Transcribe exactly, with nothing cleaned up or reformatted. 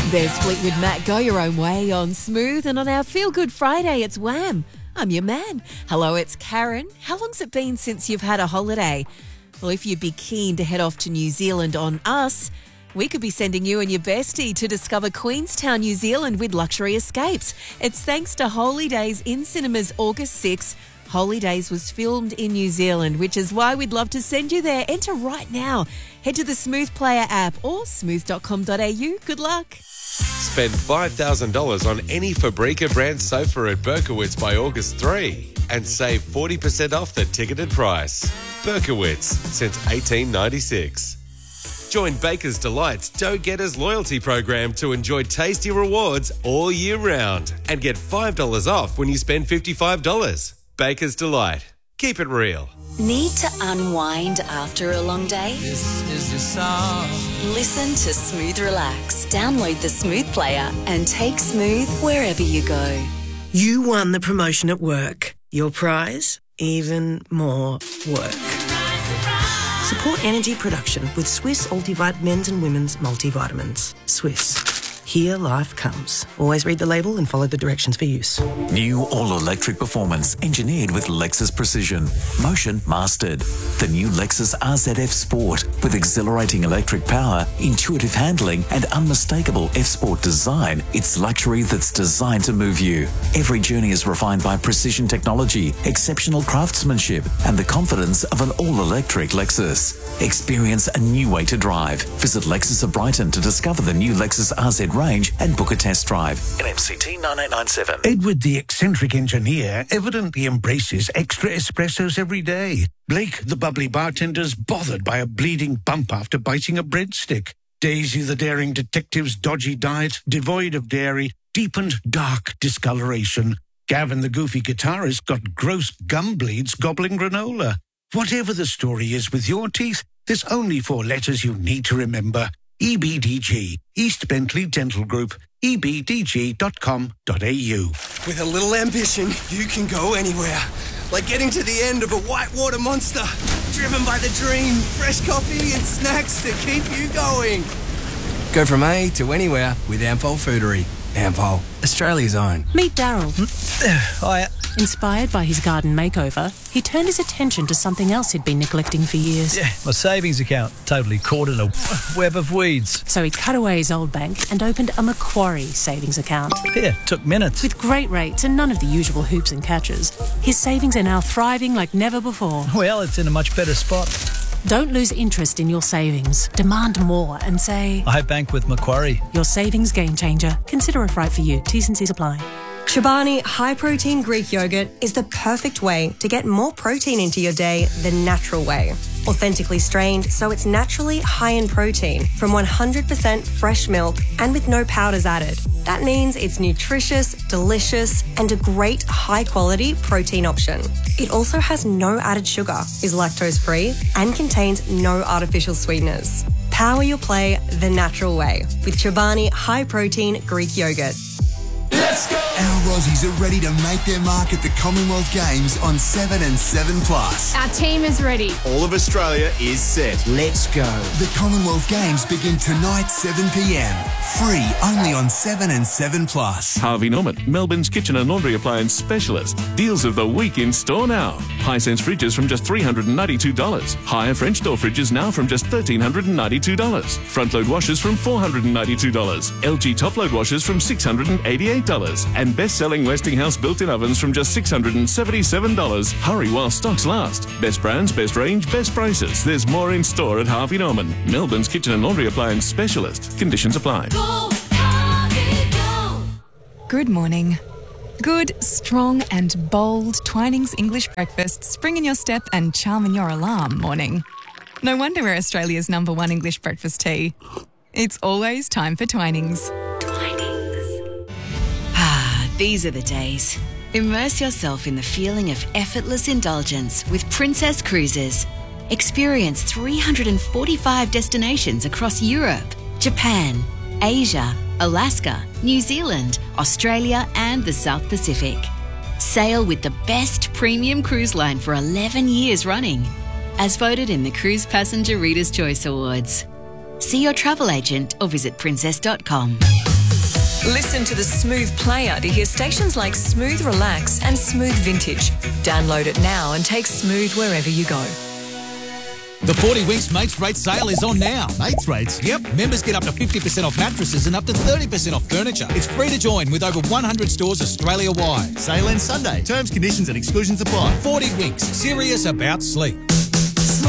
There's Fleetwood Mac, Go Your Own Way on Smooth, and on our Feel Good Friday, it's Wham! I'm your man. Hello, it's Karen. How long's it been since you've had a holiday? Well, if you'd be keen to head off to New Zealand on us, we could be sending you and your bestie to discover Queenstown, New Zealand with luxury escapes. It's thanks to Holy Days in cinemas August sixth. Holy Days was filmed in New Zealand, which is why we'd love to send you there. Enter right now. Head to the Smooth Player app or smooth dot com dot a u. Good luck. Spend five thousand dollars on any Fabrica brand sofa at Berkowitz by August third and save forty percent off the ticketed price. Berkowitz, since eighteen ninety-six. Join Baker's Delight's Dough Getters loyalty program to enjoy tasty rewards all year round and get five dollars off when you spend fifty-five dollars. Baker's Delight. Keep it real. Need to unwind after a long day? This is your song. Listen to Smooth Relax. Download the Smooth Player and take Smooth wherever you go. You won the promotion at work. Your prize? Even more work. Support energy production with Swiss Ultivite men's and women's multivitamins. Swiss. Here life comes. Always read the label and follow the directions for use. New all-electric performance engineered with Lexus Precision. Motion mastered. The new Lexus R Z F Sport with exhilarating electric power, intuitive handling and unmistakable F-Sport design. It's luxury that's designed to move you. Every journey is refined by precision technology, exceptional craftsmanship and the confidence of an all-electric Lexus. Experience a new way to drive. Visit Lexus of Brighton to discover the new Lexus R Z range and book a test drive. N M C T nine eight nine seven. Edward, the eccentric engineer, evidently embraces extra espressos every day. Blake, the bubbly bartender's bothered by a bleeding bump after biting a breadstick. Daisy, the daring detective's dodgy diet, devoid of dairy, deepened dark discoloration. Gavin, the goofy guitarist, got gross gum bleeds gobbling granola. Whatever the story is with your teeth, there's only four letters you need to remember. E B D G, East Bentley Dental Group, e b d g dot com dot a u. With a little ambition, you can go anywhere. Like getting to the end of a whitewater monster. Driven by the dream, fresh coffee and snacks to keep you going. Go from A to anywhere with Ampol Foodery. Ampol, Australia's own. Meet Daryl. Hiya. Inspired by his garden makeover, he turned his attention to something else he'd been neglecting for years. Yeah, my savings account, totally caught in a web of weeds. So he cut away his old bank and opened a Macquarie savings account. Yeah, took minutes. With great rates and none of the usual hoops and catches, his savings are now thriving like never before. Well, it's in a much better spot. Don't lose interest in your savings. Demand more and say, I bank with Macquarie. Your savings game changer. Consider if right for you. T's and C's apply. Chobani high-protein Greek yogurt is the perfect way to get more protein into your day the natural way. Authentically strained, so it's naturally high in protein from one hundred percent fresh milk and with no powders added. That means it's nutritious, delicious, and a great high-quality protein option. It also has no added sugar, is lactose-free, and contains no artificial sweeteners. Power your play the natural way with Chobani high-protein Greek yogurt. Let's go! Our Aussies are ready to make their mark at the Commonwealth Games on seven and seven plus. Our team is ready. All of Australia is set. Let's go. The Commonwealth Games begin tonight, seven p m. Free only on seven and seven plus. Harvey Norman, Melbourne's kitchen and laundry appliance specialist. Deals of the week in store now. Hisense fridges from just three hundred ninety-two dollars. Higher French door fridges now from just one thousand three hundred ninety-two dollars. Front load washers from four hundred ninety-two dollars. L G top load washers from six hundred eighty-eight dollars. And best-selling Westinghouse built-in ovens from just six hundred seventy-seven dollars. Hurry while stocks last. Best brands, best range, best prices. There's more in store at Harvey Norman, Melbourne's kitchen and laundry appliance specialist. Conditions apply. Go, Harvey, go. Good morning. Good, strong and bold Twinings English breakfast spring in your step and charm in your alarm morning. No wonder we're Australia's number one English breakfast tea. It's always time for Twinings. These are the days. Immerse yourself in the feeling of effortless indulgence with Princess Cruises. Experience three hundred forty-five destinations across Europe, Japan, Asia, Alaska, New Zealand, Australia and the South Pacific. Sail with the best premium cruise line for eleven years running, as voted in the Cruise Passenger Reader's Choice Awards. See your travel agent or visit princess dot com. Listen to the Smooth Player to hear stations like Smooth Relax and Smooth Vintage. Download it now and take Smooth wherever you go. The forty Winks Mates Rate sale is on now. Mates Rates? Yep. Members get up to fifty percent off mattresses and up to thirty percent off furniture. It's free to join with over one hundred stores Australia-wide. Sale ends Sunday. Terms, conditions and exclusions apply. forty Winks. Serious about sleep.